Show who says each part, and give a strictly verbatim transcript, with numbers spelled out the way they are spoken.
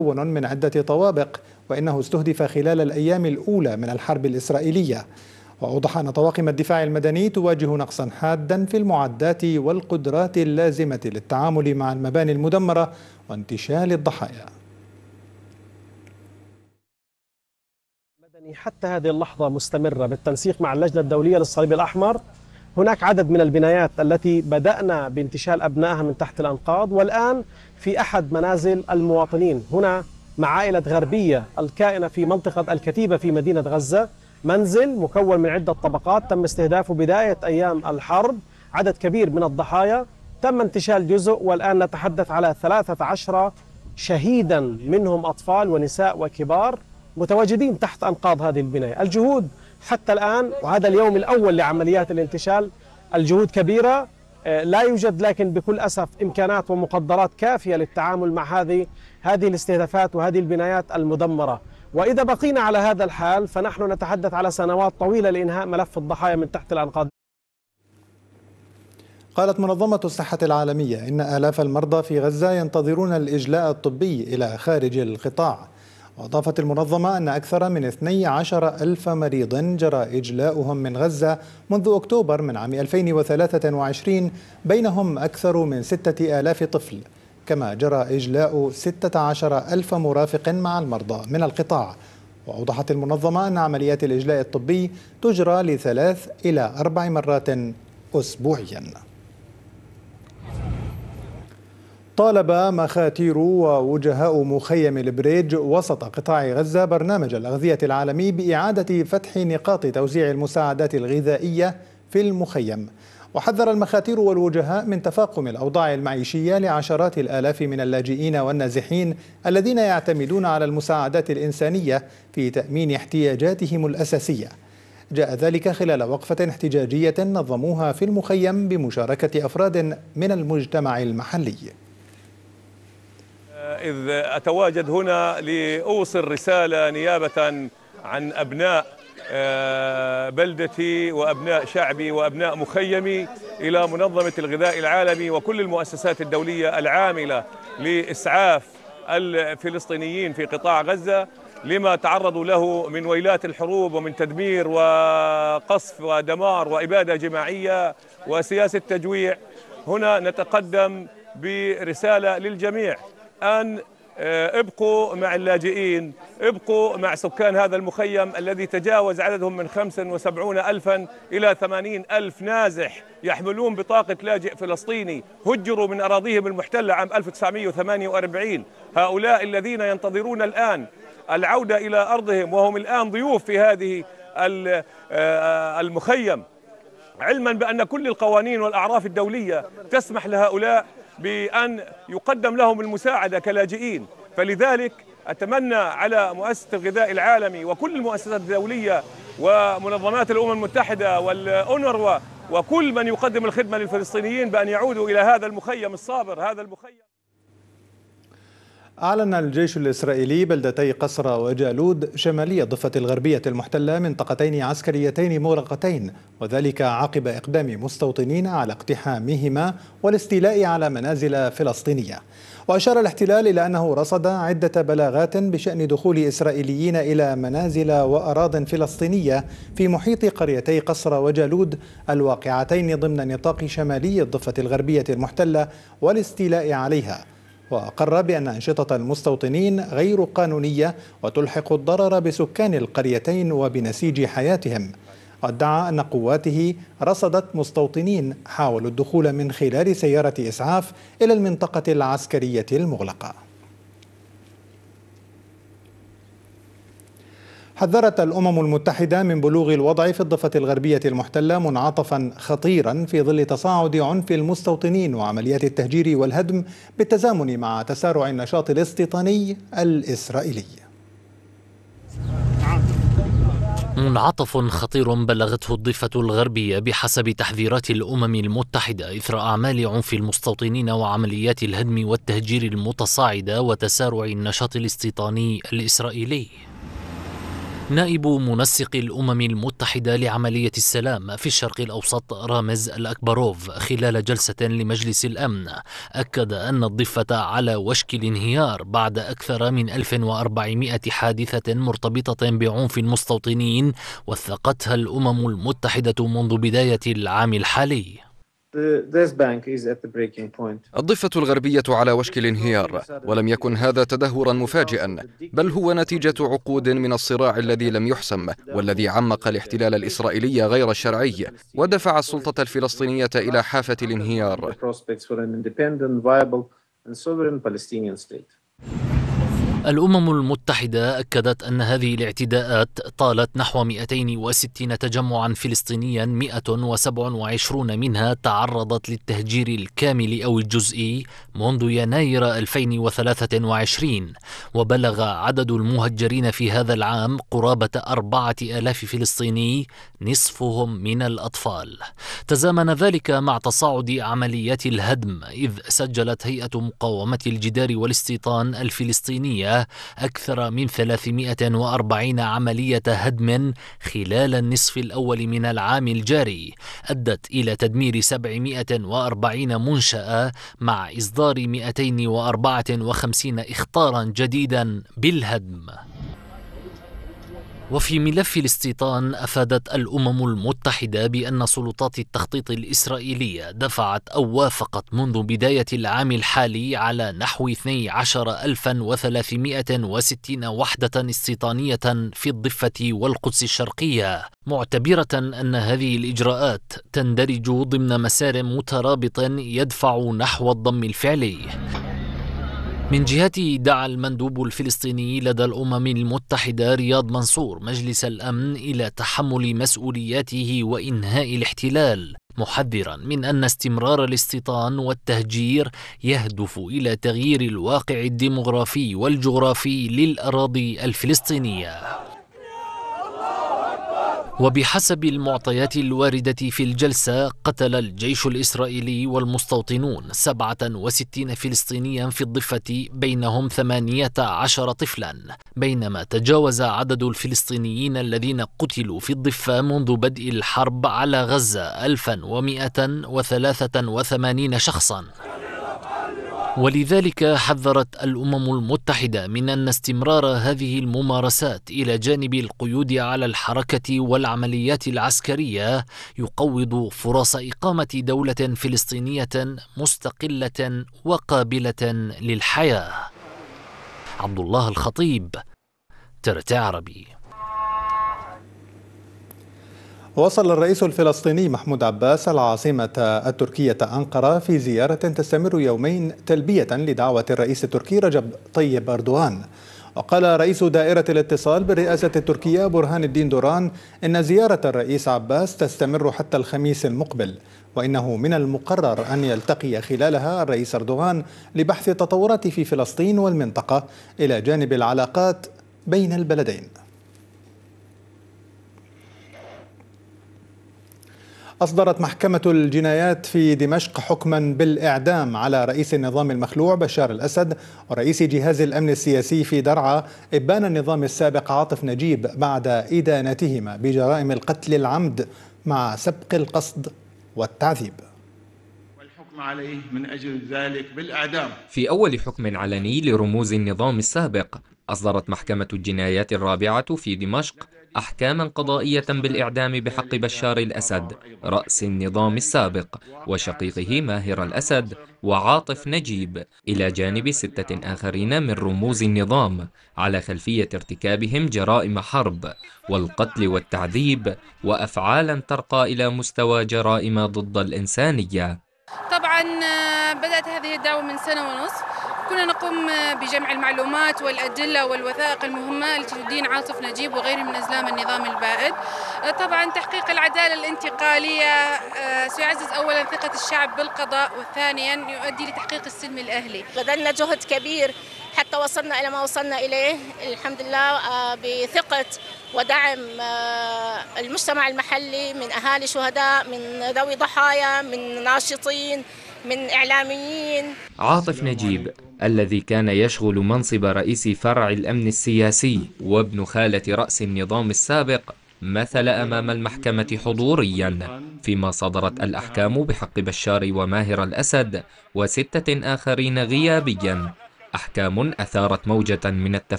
Speaker 1: مكون من عدة طوابق، وإنه استهدف خلال الأيام الأولى من الحرب الإسرائيلية. وأوضح أن طواقم الدفاع المدني تواجه نقصا حادا في المعدات والقدرات اللازمة للتعامل مع المباني المدمرة وانتشال الضحايا.
Speaker 2: حتى هذه اللحظة مستمرة بالتنسيق مع اللجنة الدولية للصليب الأحمر. هناك عدد من البنايات التي بدأنا بانتشال أبنائها من تحت الأنقاض، والآن في أحد منازل المواطنين هنا مع عائلة غربية الكائنة في منطقة الكتيبة في مدينة غزة. منزل مكون من عدة طبقات تم استهدافه بداية أيام الحرب، عدد كبير من الضحايا، تم انتشال جزء، والآن نتحدث على ثلاثة عشر شهيدا منهم أطفال ونساء وكبار متواجدين تحت أنقاض هذه البناية. الجهود حتى الآن، وهذا اليوم الأول لعمليات الانتشال، الجهود كبيرة، لا يوجد لكن بكل أسف إمكانات ومقدرات كافية للتعامل مع هذه هذه الاستهدافات وهذه البنايات المدمرة. وإذا بقينا على هذا الحال فنحن نتحدث على سنوات طويلة لإنهاء ملف الضحايا من تحت الأنقاض.
Speaker 1: قالت منظمة الصحة العالمية إن آلاف المرضى في غزة ينتظرون الإجلاء الطبي إلى خارج القطاع. وأضافت المنظمة أن أكثر من اثني عشر ألف مريض جرى إجلاؤهم من غزة منذ أكتوبر من عام ألفين وثلاثة وعشرين، بينهم أكثر من ستة آلاف طفل. كما جرى إجلاء ستة عشر ألف مرافق مع المرضى من القطاع. وأوضحت المنظمة أن عمليات الإجلاء الطبي تجرى لثلاث إلى أربع مرات أسبوعيا. طالب مخاتير ووجهاء مخيم البريج وسط قطاع غزة برنامج الأغذية العالمي بإعادة فتح نقاط توزيع المساعدات الغذائية في المخيم. وحذر المخاتير والوجهاء من تفاقم الأوضاع المعيشية لعشرات الآلاف من اللاجئين والنازحين الذين يعتمدون على المساعدات الإنسانية في تأمين احتياجاتهم الأساسية. جاء ذلك خلال وقفة احتجاجية نظموها في المخيم بمشاركة أفراد من المجتمع المحلي.
Speaker 3: إذ أتواجد هنا لأوصل رسالة نيابة عن أبناء بلدتي وأبناء شعبي وأبناء مخيمي إلى منظمة الغذاء العالمي وكل المؤسسات الدولية العاملة لإسعاف الفلسطينيين في قطاع غزة لما تعرضوا له من ويلات الحروب ومن تدمير وقصف ودمار وإبادة جماعية وسياسة تجويع. هنا نتقدم برسالة للجميع أن ابقوا مع اللاجئين، ابقوا مع سكان هذا المخيم الذي تجاوز عددهم من خمسة وسبعين ألفا إلى ثمانين ألف نازح يحملون بطاقة لاجئ فلسطيني هجروا من أراضيهم المحتلة عام ألف وتسعمئة وثمانية وأربعين. هؤلاء الذين ينتظرون الآن العودة إلى أرضهم وهم الآن ضيوف في هذه المخيم، علما بأن كل القوانين والأعراف الدولية تسمح لهؤلاء بأن يقدم لهم المساعدة كلاجئين. فلذلك أتمنى على مؤسسة الغذاء العالمي وكل المؤسسات الدولية ومنظمات الأمم المتحدة والأونروا وكل من يقدم الخدمة للفلسطينيين بأن يعودوا إلى هذا المخيم الصابر. هذا المخيم
Speaker 1: أعلن الجيش الإسرائيلي بلدتي قصرى وجالود شمالي الضفة الغربية المحتلة منطقتين عسكريتين مغلقتين، وذلك عقب إقدام مستوطنين على اقتحامهما والاستيلاء على منازل فلسطينية. وأشار الاحتلال إلى أنه رصد عدة بلاغات بشأن دخول إسرائيليين إلى منازل وأراضٍ فلسطينية في محيط قريتي قصرى وجالود الواقعتين ضمن نطاق شمالي الضفة الغربية المحتلة والاستيلاء عليها. وأقر بأن أنشطة المستوطنين غير قانونية وتلحق الضرر بسكان القريتين وبنسيج حياتهم. وادعى أن قواته رصدت مستوطنين حاولوا الدخول من خلال سيارة إسعاف إلى المنطقة العسكرية المغلقة. حذرت الأمم المتحدة من بلوغ الوضع في الضفة الغربية المحتلة منعطفا خطيرا في ظل تصاعد عنف المستوطنين وعمليات التهجير والهدم بالتزامن مع تسارع النشاط الاستيطاني الإسرائيلي.
Speaker 4: منعطف خطير بلغته الضفة الغربية بحسب تحذيرات الأمم المتحدة إثر أعمال عنف المستوطنين وعمليات الهدم والتهجير المتصاعدة وتسارع النشاط الاستيطاني الإسرائيلي. نائب منسق الأمم المتحدة لعملية السلام في الشرق الأوسط رامز الأكبروف خلال جلسة لمجلس الأمن أكد أن الضفة على وشك الانهيار بعد أكثر من ألف وأربعمائة حادثة مرتبطة بعنف المستوطنين وثقتها الأمم المتحدة منذ بداية العام الحالي.
Speaker 5: الضفة الغربية على وشك الانهيار، ولم يكن هذا تدهورا مفاجئا، بل هو نتيجة عقود من الصراع الذي لم يحسم والذي عمق الاحتلال الإسرائيلي غير الشرعي ودفع السلطة الفلسطينية إلى حافة الانهيار.
Speaker 4: الأمم المتحدة أكدت أن هذه الاعتداءات طالت نحو مئتين وستين تجمعا فلسطينيا، مئة وسبعة وعشرين منها تعرضت للتهجير الكامل أو الجزئي منذ يناير ألفين وثلاثة وعشرين، وبلغ عدد المهجرين في هذا العام قرابة أربعة آلاف فلسطيني، نصفهم من الأطفال. تزامن ذلك مع تصاعد عمليات الهدم، إذ سجلت هيئة مقاومة الجدار والاستيطان الفلسطينية أكثر من ثلاثمائة وأربعين عملية هدم خلال النصف الأول من العام الجاري، أدت إلى تدمير سبعمائة وأربعين منشأة مع إصدار مئتين وأربعة وخمسين إخطارا جديدا بالهدم. وفي ملف الاستيطان أفادت الأمم المتحدة بأن سلطات التخطيط الإسرائيلية دفعت أو وافقت منذ بداية العام الحالي على نحو اثني عشر ألفا وثلاثمائة وستين وحدة استيطانية في الضفة والقدس الشرقية، معتبرة أن هذه الإجراءات تندرج ضمن مسار مترابط يدفع نحو الضم الفعلي. من جهته دعا المندوب الفلسطيني لدى الأمم المتحدة رياض منصور مجلس الأمن إلى تحمل مسؤولياته وإنهاء الاحتلال، محذرا من أن استمرار الاستيطان والتهجير يهدف إلى تغيير الواقع الديمغرافي والجغرافي للأراضي الفلسطينية. وبحسب المعطيات الواردة في الجلسة، قتل الجيش الإسرائيلي والمستوطنون سبعة وستين فلسطينيا في الضفة، بينهم ثمانية عشر طفلا، بينما تجاوز عدد الفلسطينيين الذين قتلوا في الضفة منذ بدء الحرب على غزة ألفا ومئة وثلاثة وثمانين شخصا. ولذلك حذرت الأمم المتحدة من أن استمرار هذه الممارسات إلى جانب القيود على الحركة والعمليات العسكرية يقوض فرص إقامة دولة فلسطينية مستقلة وقابلة للحياة. عبد الله الخطيب، ترتي عربي.
Speaker 1: وصل الرئيس الفلسطيني محمود عباس العاصمة التركية أنقرة في زيارة تستمر يومين تلبية لدعوة الرئيس التركي رجب طيب أردوغان. وقال رئيس دائرة الاتصال بالرئاسة التركية برهان الدين دوران إن زيارة الرئيس عباس تستمر حتى الخميس المقبل، وإنه من المقرر أن يلتقي خلالها الرئيس أردوغان لبحث التطورات في فلسطين والمنطقة إلى جانب العلاقات بين البلدين. أصدرت محكمة الجنايات في دمشق حكما بالإعدام على رئيس النظام المخلوع بشار الأسد ورئيس جهاز الأمن السياسي في درعا إبان النظام السابق عاطف نجيب بعد إدانتهما بجرائم القتل العمد مع سبق القصد والتعذيب.
Speaker 6: والحكم عليه من أجل ذلك بالإعدام.
Speaker 7: في أول حكم علني لرموز النظام السابق، أصدرت محكمة الجنايات الرابعة في دمشق أحكاما قضائية بالإعدام بحق بشار الأسد رأس النظام السابق وشقيقه ماهر الأسد وعاطف نجيب، إلى جانب ستة آخرين من رموز النظام، على خلفية ارتكابهم جرائم حرب والقتل والتعذيب وأفعالا ترقى إلى مستوى جرائم ضد الإنسانية.
Speaker 8: طبعا بدأت هذه الدعوة من سنة ونصف، كنا نقوم بجمع المعلومات والأدلة والوثائق المهمة التي تدين عاطف نجيب وغيره من أزلام النظام البائد. طبعا تحقيق العدالة الانتقالية سيعزز أولا ثقة الشعب بالقضاء، وثانيا يؤدي لتحقيق السلم الأهلي.
Speaker 9: بذلنا جهد كبير حتى وصلنا إلى ما وصلنا إليه الحمد لله، بثقة ودعم المجتمع المحلي من أهالي شهداء، من ذوي ضحايا، من ناشطين، من إعلاميين.
Speaker 7: عاطف نجيب الذي كان يشغل منصب رئيس فرع الأمن السياسي وابن خالة رأس النظام السابق مثل أمام المحكمة حضوريا، فيما صدرت الأحكام بحق بشار وماهر الأسد وستة آخرين غيابيا، أحكام أثارت موجة من التفاعل